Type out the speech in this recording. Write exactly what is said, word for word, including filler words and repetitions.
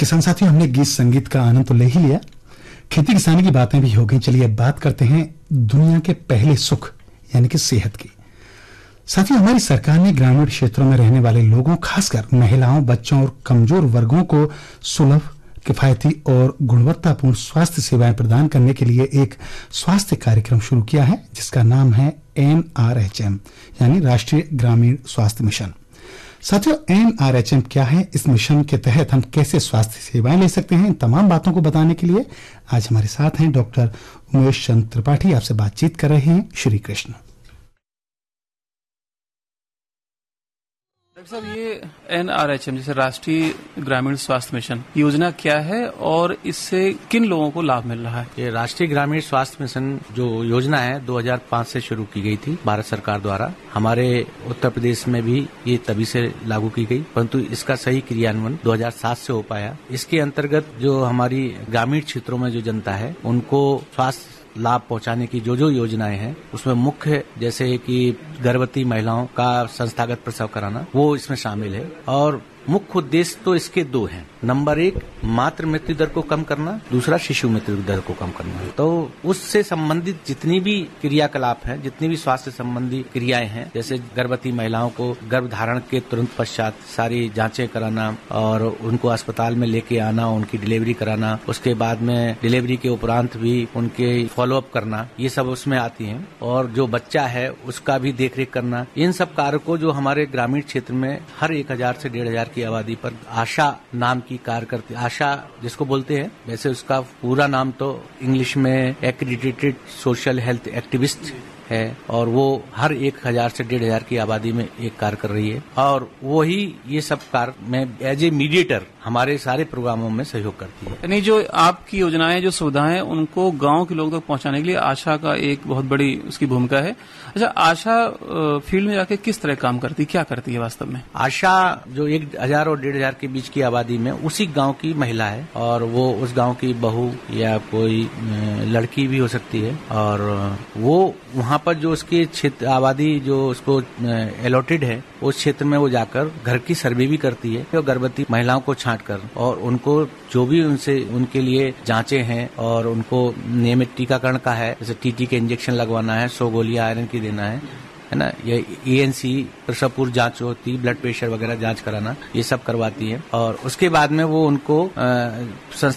किसान साथियों, हमने गीत संगीत का आनंद तो ले ही लिया, खेती किसानी की बातें भी हो गई। चलिए अब बात करते हैं दुनिया के पहले सुख यानी कि सेहत की। साथियों, हमारी सरकार ने ग्रामीण क्षेत्रों में रहने वाले लोगों, खासकर महिलाओं, बच्चों और कमजोर वर्गों को सुलभ, किफायती और गुणवत्तापूर्ण स्वास्थ्य सेवाएं प्रदान करने के लिए एक स्वास्थ्य कार्यक्रम शुरू किया है, जिसका नाम है एन आर एच एम यानी राष्ट्रीय ग्रामीण स्वास्थ्य मिशन। साथियों, एन आर एच एम क्या है, इस मिशन के तहत हम कैसे स्वास्थ्य सेवाएं ले सकते हैं, इन तमाम बातों को बताने के लिए आज हमारे साथ हैं डॉक्टर उमेश चंद्र त्रिपाठी। आपसे बातचीत कर रहे हैं श्री कृष्ण। डॉक्टर साहब, ये एन आर एच एम जैसे राष्ट्रीय ग्रामीण स्वास्थ्य मिशन योजना क्या है और इससे किन लोगों को लाभ मिल रहा है? ये राष्ट्रीय ग्रामीण स्वास्थ्य मिशन जो योजना है दो हज़ार पाँच से शुरू की गई थी भारत सरकार द्वारा। हमारे उत्तर प्रदेश में भी ये तभी से लागू की गई, परंतु इसका सही क्रियान्वयन दो हज़ार सात से हो पाया। इसके अंतर्गत जो हमारी ग्रामीण क्षेत्रों में जो जनता है उनको स्वास्थ्य लाभ पहुंचाने की जो जो योजनाएं हैं, उसमें मुख्य जैसे कि गर्भवती महिलाओं का संस्थागत प्रसव कराना, वो इसमें शामिल है। और मुख्य उद्देश्य तो इसके दो हैं। नंबर एक, मातृ मृत्यु दर को कम करना, दूसरा शिशु मृत्यु दर को कम करना। तो उससे संबंधित जितनी भी क्रियाकलाप हैं, जितनी भी स्वास्थ्य संबंधी क्रियाएं हैं, जैसे गर्भवती महिलाओं को गर्भ धारण के तुरंत पश्चात सारी जांचें कराना और उनको अस्पताल में लेके आना, उनकी डिलीवरी कराना, उसके बाद में डिलीवरी के उपरांत भी उनके फॉलोअप करना, ये सब उसमें आती हैं। और जो बच्चा है उसका भी देखरेख करना, इन सब कार्य को जो हमारे ग्रामीण क्षेत्र में हर एक हजार से डेढ़ हजार की आबादी पर आशा नाम की कार्य करती, आशा जिसको बोलते हैं, वैसे उसका पूरा नाम तो इंग्लिश में एक्रीडिटेड सोशल हेल्थ एक्टिविस्ट है, और वो हर एक हजार से डेढ़ हजार की आबादी में एक कार्य कर रही है। और वही ये सब कार्य में एज ए मीडिएटर हमारे सारे प्रोग्रामों में सहयोग करती है। यानी जो आपकी योजनाएं, जो सुविधाएं, उनको गांव के लोगों तक पहुंचाने के लिए आशा का एक बहुत बड़ी उसकी भूमिका है। अच्छा, आशा फील्ड में जाके किस तरह काम करती, क्या करती है वास्तव में? आशा जो एक हजार और डेढ़ हजार के बीच की आबादी में उसी गांव की महिला है, और वो उस गांव की बहू या कोई लड़की भी हो सकती है, और वो वहाँ पर जो उसकी क्षेत्र आबादी जो उसको अलॉटेड है, उस क्षेत्र में वो जाकर घर की सर्वे भी करती है, और गर्भवती महिलाओं को छांट कर और उनको जो भी उनसे उनके लिए जांचें हैं और उनको नियमित टीकाकरण का है, जैसे टीटी के इंजेक्शन लगवाना है, सौ गोलियां आयरन की देना है है ना, ये ए एन सी प्रसव पूर्व जांच होती, ब्लड प्रेशर वगैरह जांच कराना, ये सब करवाती है। और उसके बाद में वो उनको